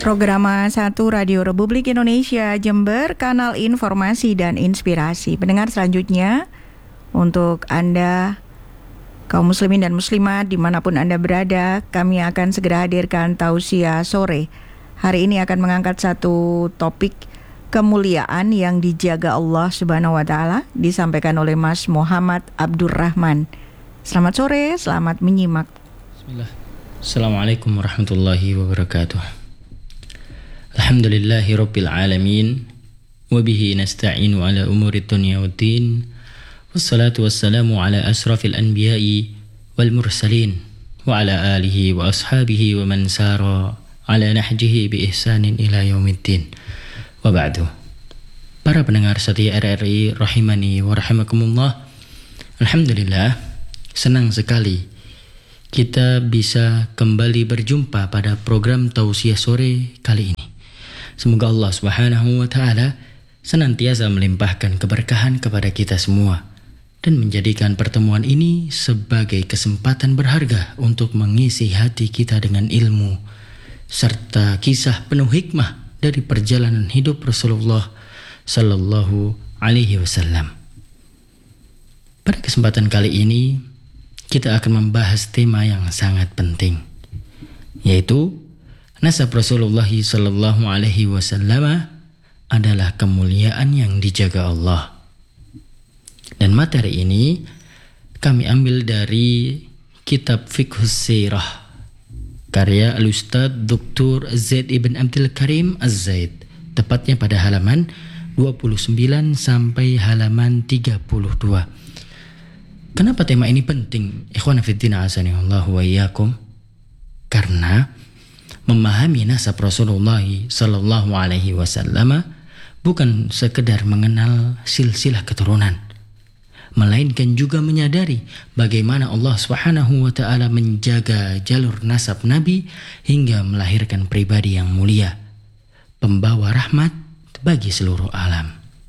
Programa 1 Radio Republik Indonesia Jember, kanal informasi dan inspirasi. Pendengar, selanjutnya untuk Anda kaum muslimin dan muslimat dimanapun Anda berada, kami akan segera hadirkan tausiah sore. Hari ini akan mengangkat satu topik kemuliaan yang dijaga Allah Subhanahu wa taala, disampaikan oleh Mas Muhammad Abdurrahman. Selamat sore, selamat menyimak. Bismillah. Assalamualaikum warahmatullahi wabarakatuh. Alhamdulillahi rabbil alamin, wa bihi nasta'inu ala umuri dunya waddin, wassalatu wassalamu ala asrafil anbiya'i wal mursalin, wa ala alihi wa ashabihi wa man sara ala nahjihi bi ihsanin ila yaumiddin. Wa ba'du. Para pendengar setia RRI rahimani wa rahimakumullah, alhamdulillah, senang sekali kita bisa kembali berjumpa pada program tausiah sore kali ini. Semoga Allah Subhanahu wa taala senantiasa melimpahkan keberkahan kepada kita semua dan menjadikan pertemuan ini sebagai kesempatan berharga untuk mengisi hati kita dengan ilmu serta kisah penuh hikmah dari perjalanan hidup Rasulullah sallallahu alaihi wasallam. Pada kesempatan kali ini kita akan membahas tema yang sangat penting, yaitu nasab Rasulullah sallallahu alaihi wasallam adalah kemuliaan yang dijaga Allah. Dan materi ini kami ambil dari kitab Fiqhus Sirah karya Al-Ustadz Dr. Zaid Ibn Abdul Karim Az-Zaid, tepatnya pada halaman 29 sampai halaman 32. Kenapa tema ini penting? Ikhwan fillah azanillahu wa iyyakum. Karena memahami nasab Rasulullah sallallahu alaihi wasallam bukan sekedar mengenal silsilah keturunan, melainkan juga menyadari bagaimana Allah Subhanahu wa taala menjaga jalur nasab Nabi hingga melahirkan pribadi yang mulia, pembawa rahmat bagi seluruh alam.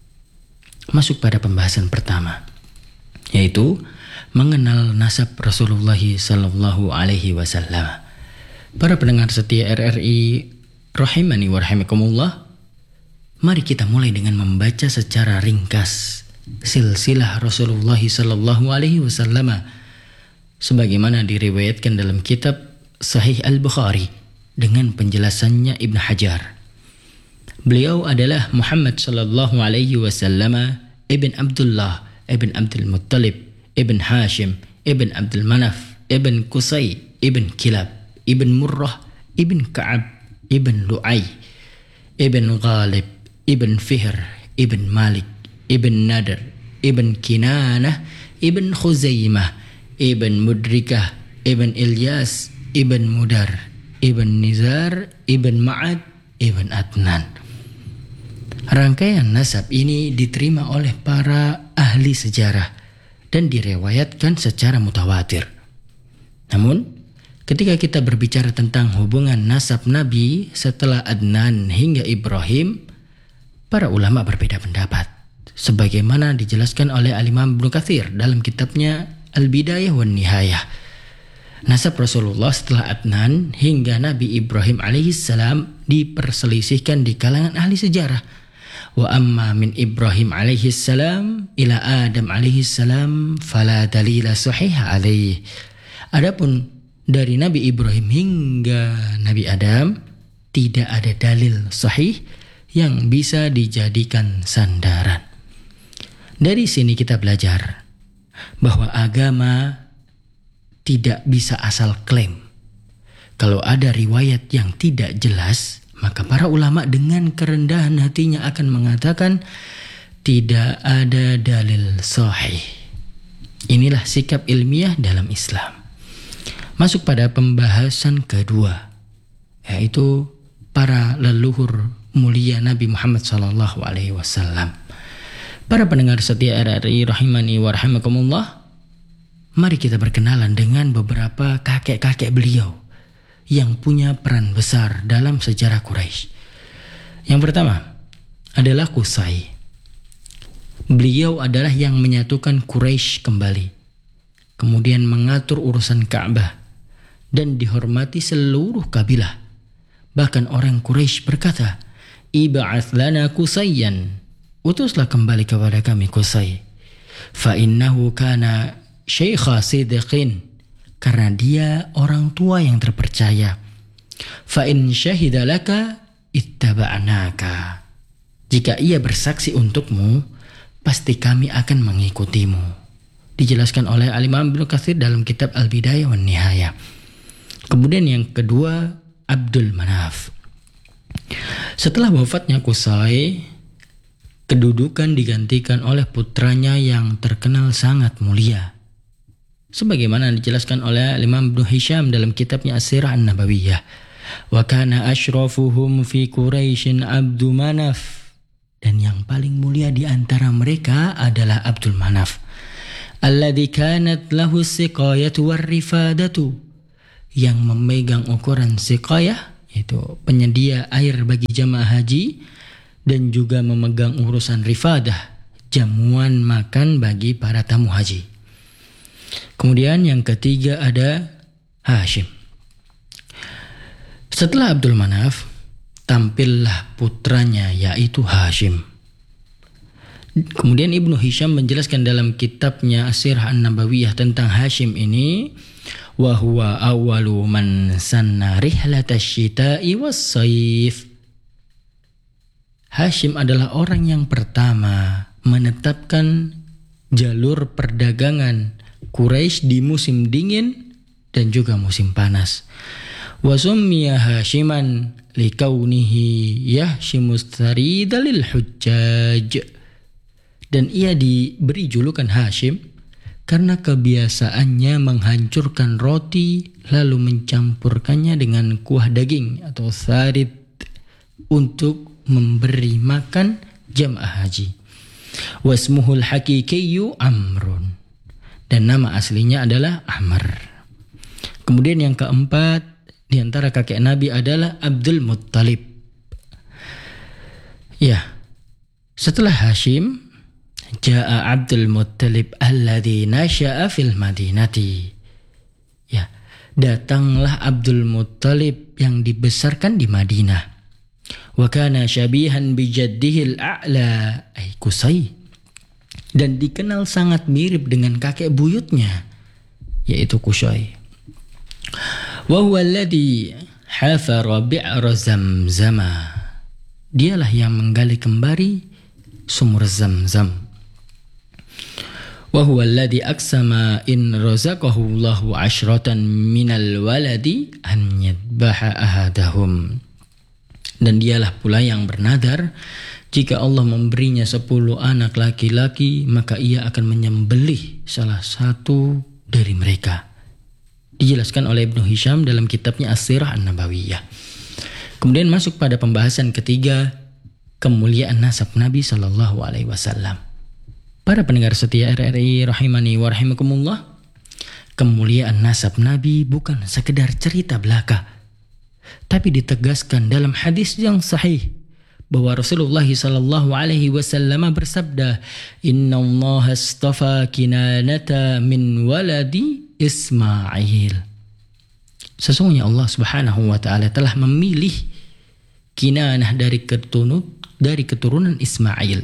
Masuk pada pembahasan pertama, yaitu mengenal nasab Rasulullah sallallahu alaihi wasallam. Para pendengar setia RRI rahimani wa rahimakumullah, mari kita mulai dengan membaca secara ringkas silsilah Rasulullah sallallahu alaihi wasallam sebagaimana diriwayatkan dalam kitab Sahih Al-Bukhari dengan penjelasannya Ibn Hajar. Beliau adalah Muhammad sallallahu alaihi wasallam ibn Abdullah ibn Abdul Muttalib ibn Hashim ibn Abdul Manaf ibn Qusay ibn Kilab ibn Murrah ibn Ka'ab ibn Lu'ay ibn Ghalib ibn Fihr ibn Malik ibn Nadr ibn Kinanah ibn Khuzaimah ibn Mudrikah ibn Ilyas ibn Mudar ibn Nizar ibn Ma'ad ibn Adnan. Rangkaian nasab ini diterima oleh para ahli sejarah dan direwayatkan secara mutawatir. Namun ketika kita berbicara tentang hubungan nasab Nabi setelah Adnan hingga Ibrahim, para ulama berbeda pendapat, sebagaimana dijelaskan oleh Al-Imam Ibnu Katsir dalam kitabnya Al-Bidayah wan Nihayah. Nasab Rasulullah setelah Adnan hingga Nabi Ibrahim alaihissalam diperselisihkan di kalangan ahli sejarah. Wa amma min Ibrahim alaihissalam ila Adam alaihissalam fala dalila sahih alaihi. Adapun dari Nabi Ibrahim hingga Nabi Adam tidak ada dalil sahih yang bisa dijadikan sandaran. Dari sini kita belajar bahwa agama tidak bisa asal klaim. Kalau ada riwayat yang tidak jelas, maka para ulama dengan kerendahan hatinya akan mengatakan tidak ada dalil sahih. Inilah sikap ilmiah dalam Islam. Masuk pada pembahasan kedua, yaitu para leluhur mulia Nabi Muhammad sallallahu alaihi wasallam. Para pendengar setia RRI rahimani wa rahimakumullah, mari kita berkenalan dengan beberapa kakek-kakek beliau yang punya peran besar dalam sejarah Quraisy. Yang pertama adalah Qusay. Beliau adalah yang menyatukan Quraisy kembali, kemudian mengatur urusan Ka'bah dan dihormati seluruh kabilah. Bahkan orang Quraisy berkata, "Ib'ats lana Qusayyan." Utuslah kembali kepada kami Qusay. Fa innahu kana syaikha sidqin. Karena dia orang tua yang terpercaya. Fa in syahida laka ittaba'naka. Jika ia bersaksi untukmu, pasti kami akan mengikutimu. Dijelaskan oleh Al-Imam Ibnu Katsir dalam kitab Al-Bidayah wan Nihayah. Kemudian yang kedua, Abdul Manaf. Setelah wafatnya Qusay, kedudukan digantikan oleh putranya yang terkenal sangat mulia. Sebagaimana dijelaskan oleh Imam Ibnu Hisham dalam kitabnya As-Sirah An-Nabawiyah. Wa kana asyrafuhum fi Quraisyin Abdu Manaf. Dan yang paling mulia di antara mereka adalah Abdul Manaf. Alladzi kanat lahu siqayatu warrifadatu. Yang memegang ukuran siqayah, yaitu penyedia air bagi jamaah haji, dan juga memegang urusan rifadah, jamuan makan bagi para tamu haji. Kemudian yang ketiga ada Hashim. Setelah Abdul Manaf, tampillah putranya yaitu Hashim. Kemudian Ibnu Hisham menjelaskan dalam kitabnya As-Sirah An-Nabawiyah tentang Hashim ini, wa huwa awwalu man sanna rihlatasyita'i was-sayf. Hashim adalah orang yang pertama menetapkan jalur perdagangan Quraisy di musim dingin dan juga musim panas. Wa summiya Hashiman likaunihi yahshimus sarida lil hujjaj. Dan ia diberi julukan Hashim karena kebiasaannya menghancurkan roti lalu mencampurkannya dengan kuah daging atau sarid untuk memberi makan jamaah haji. Wasmuhul haqiqiyyu Amrun. Dan nama aslinya adalah Amr. Kemudian yang keempat di antara kakek Nabi adalah Abdul Muttalib. Ya, setelah Hashim, ja'a Abdul Muttalib alladhi nasya'a fil Madinati. Ya, datanglah Abdul Muttalib yang dibesarkan di Madinah. Wa kana syabihan bi jaddihil a'la ay Qusay. Dan dikenal sangat mirip dengan kakek buyutnya yaitu Qusay. Wa huwa alladhi hafara bi'ra Zamzama. Dialah yang menggali kembali sumur Zamzam. Wa huwa alladhi aqsama in razaqahu Allahu 'ashratan minal waladi an yadbaha ahadahum. Dan dialah pula yang bernadar, jika Allah memberinya 10 anak laki-laki, maka ia akan menyembelih salah satu dari mereka. Dijelaskan oleh Ibnu Hisham dalam kitabnya As-Sirah An-Nabawiyah. Kemudian masuk pada pembahasan ketiga, kemuliaan nasab Nabi Sallallahu Alaihi Wasallam. Para pendengar setia RRI rahimani wa rahimakumullah, kemuliaan nasab Nabi bukan sekedar cerita belaka, tapi ditegaskan dalam hadis yang sahih bahwa Rasulullah sallallahu alaihi wasallam bersabda, "Inna Allah astafa Kinanata min waladi Ismail." Sesungguhnya Allah Subhanahu wa taala telah memilih Kinanah dari keturunan Ismail.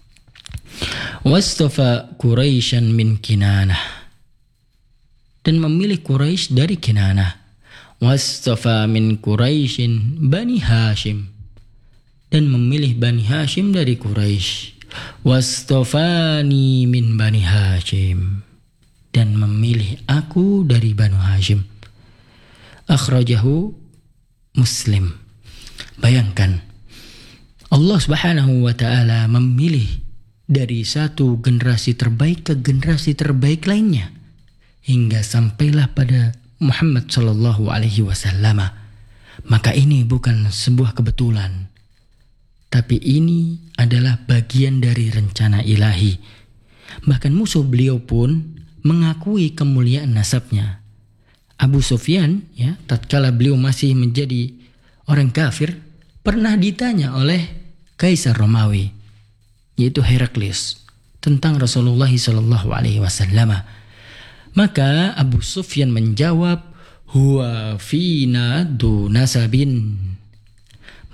Wastafa Quraisyan min Kinanah. Dan memilih Quraisy dari Kinanah. Wastafa min Quraisyin Bani Hashim. Dan memilih Bani Hashim dari Quraisy. Wastafani min Bani Hashim. Dan memilih aku dari Bani Hashim. Akhrajahu Muslim. Bayangkan, Allah Subhanahu wa taala memilih dari satu generasi terbaik ke generasi terbaik lainnya hingga sampailah pada Muhammad sallallahu alaihi wasallam. Maka ini bukan sebuah kebetulan, tapi ini adalah bagian dari rencana ilahi. Bahkan musuh beliau pun mengakui kemuliaan nasabnya. Abu Sufyan, ya, tatkala beliau masih menjadi orang kafir, pernah ditanya oleh Kaisar Romawi, yaitu Heraklius, tentang Rasulullah sallallahu alaihi wasallam. Maka Abu Sufyan menjawab, "Huwa fina du nasabin."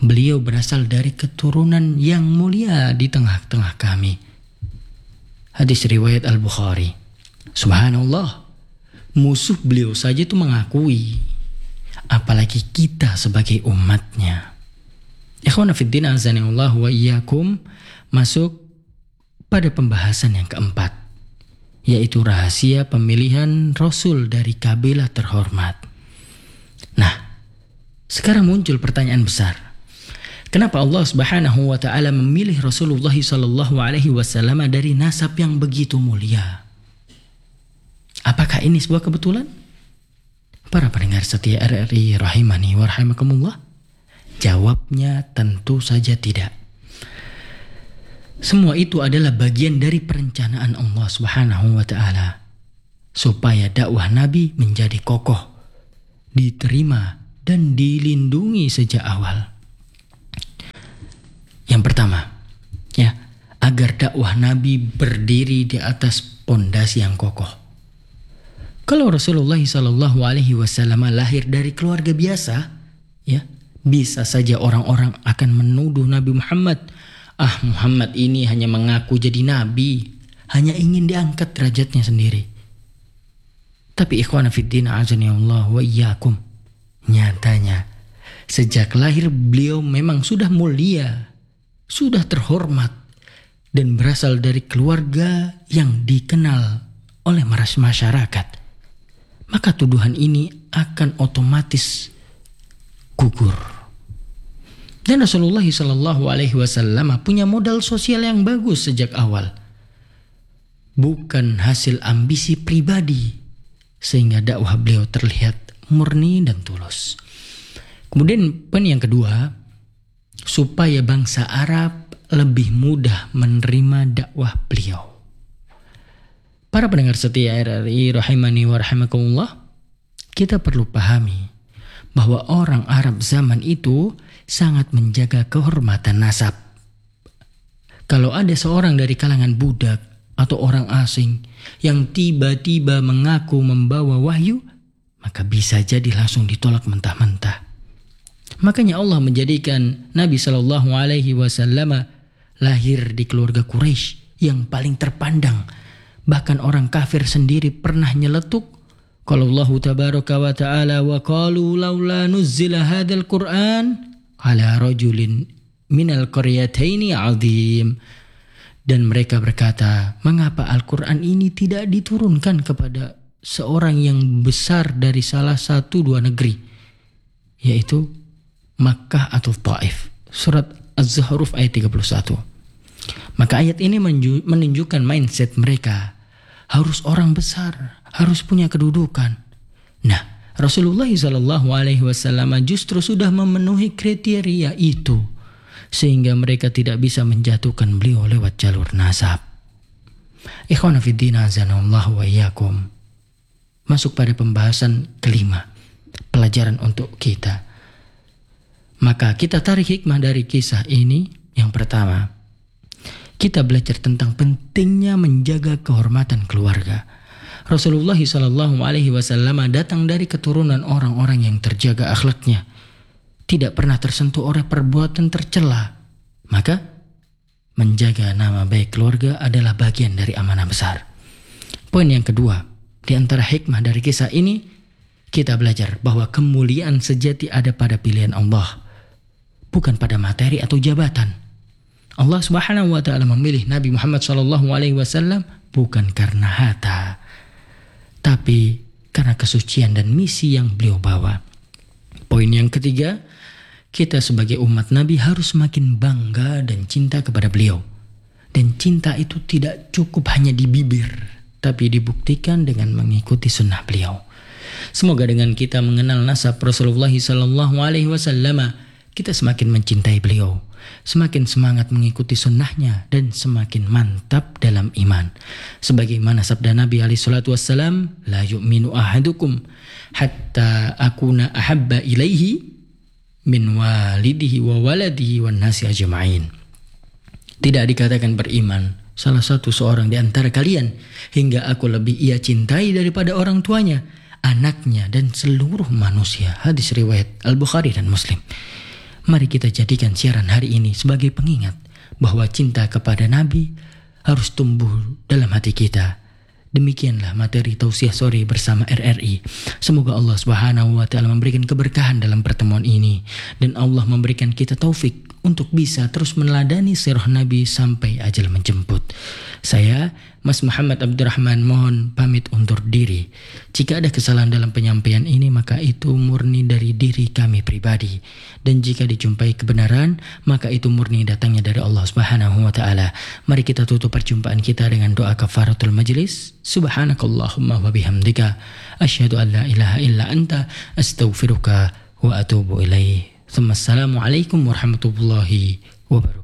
Beliau berasal dari keturunan yang mulia di tengah-tengah kami. Hadis riwayat Al-Bukhari. Subhanallah, musuh beliau saja itu mengakui, apalagi kita sebagai umatnya. Ikhwana fiddin azanillah wa iyyakum, masuk pada pembahasan yang keempat, yaitu rahasia pemilihan Rasul dari kabilah terhormat. Nah, sekarang muncul pertanyaan besar. Kenapa Allah Subhanahu wa taala memilih Rasulullah sallallahu alaihi wasallam dari nasab yang begitu mulia? Apakah ini sebuah kebetulan? Para pendengar setia RRI rahimani wa rahimakumullah, jawabnya tentu saja tidak. Semua itu adalah bagian dari perencanaan Allah Subhanahu wa taala supaya dakwah Nabi menjadi kokoh, diterima dan dilindungi sejak awal. Yang pertama, agar dakwah Nabi berdiri di atas pondasi yang kokoh. Kalau Rasulullah sallallahu alaihi wasallam lahir dari keluarga biasa, bisa saja orang-orang akan menuduh Nabi Muhammad, Muhammad ini hanya mengaku jadi nabi, hanya ingin diangkat derajatnya sendiri. Tapi ikhwana fiddin azanillah wa iyyakum, nyatanya sejak lahir beliau memang sudah mulia, sudah terhormat, dan berasal dari keluarga yang dikenal oleh masyarakat. Maka tuduhan ini akan otomatis gugur. Dan Rasulullah sallallahu alaihi wasallam punya modal sosial yang bagus sejak awal, bukan hasil ambisi pribadi, sehingga dakwah beliau terlihat murni dan tulus. Kemudian poin yang kedua, supaya bangsa Arab lebih mudah menerima dakwah beliau. Para pendengar setia RRI rahimani wa rahimakumullah, kita perlu pahami bahwa orang Arab zaman itu sangat menjaga kehormatan nasab. Kalau ada seorang dari kalangan budak atau orang asing yang tiba-tiba mengaku membawa wahyu, maka bisa jadi langsung ditolak mentah-mentah. Makanya Allah menjadikan Nabi sallallahu alaihi wasallam lahir di keluarga Quraisy yang paling terpandang. Bahkan orang kafir sendiri pernah nyeletuk, kalau Allah tabaraka wa ta'ala wa qalu laula nuzzila hadzal Qur'an ala rajulin minal qaryataini azim. Dan mereka berkata, mengapa Al-Quran ini tidak diturunkan kepada seorang yang besar dari salah satu dua negeri, yaitu Makkah atau Taif. Surat Az-Zukhruf ayat 31. Maka ayat ini menunjukkan mindset mereka, harus orang besar, harus punya kedudukan. Nah, Rasulullah SAW justru sudah memenuhi kriteria itu, sehingga mereka tidak bisa menjatuhkan beliau lewat jalur nasab. Ikhwana fiddin azanallahu wa iyyakum. Masuk pada pembahasan kelima, pelajaran untuk kita. Maka kita tarik hikmah dari kisah ini. Yang pertama, kita belajar tentang pentingnya menjaga kehormatan keluarga. Rasulullah SAW datang dari keturunan orang-orang yang terjaga akhlaknya, tidak pernah tersentuh oleh perbuatan tercela. Maka menjaga nama baik keluarga adalah bagian dari amanah besar. Poin yang kedua, di antara hikmah dari kisah ini, kita belajar bahwa kemuliaan sejati ada pada pilihan Allah, bukan pada materi atau jabatan. Allah Subhanahu wa taala memilih Nabi Muhammad SAW bukan karena harta, tapi karena kesucian dan misi yang beliau bawa. Poin yang ketiga, kita sebagai umat Nabi harus semakin bangga dan cinta kepada beliau. Dan cinta itu tidak cukup hanya di bibir, tapi dibuktikan dengan mengikuti sunnah beliau. Semoga dengan kita mengenal nasab Rasulullah SAW, kita semakin mencintai beliau, semakin semangat mengikuti sunnahnya, dan semakin mantap dalam iman. Sebagaimana sabda Nabi SAW, la yu'minu ahadukum hatta akuna ahabba ilaihi min walidihi wa waladihi wan nasi ajma'in. Tidak dikatakan beriman salah satu seorang di antara kalian hingga aku lebih ia cintai daripada orang tuanya, anaknya, dan seluruh manusia. Hadis riwayat Al-Bukhari dan Muslim. Mari kita jadikan siaran hari ini sebagai pengingat bahwa cinta kepada Nabi harus tumbuh dalam hati kita. Demikianlah materi tausiah sore bersama RRI. Semoga Allah Subhanahu wa taala memberikan keberkahan dalam pertemuan ini dan Allah memberikan kita taufik untuk bisa terus meneladani sirah Nabi sampai ajal menjemput. Saya Mas Muhammad Abdurrahman mohon pamit undur diri. Jika ada kesalahan dalam penyampaian ini maka itu murni dari diri kami pribadi, dan jika dijumpai kebenaran maka itu murni datangnya dari Allah Subhanahu wa taala. Mari kita tutup perjumpaan kita dengan doa kafaratul majlis. Subhanakallahumma wa bihamdika asyhadu an la ilaha illa anta astaghfiruka wa atubu ilaih. Assalamualaikum warahmatullahi wabarakatuh.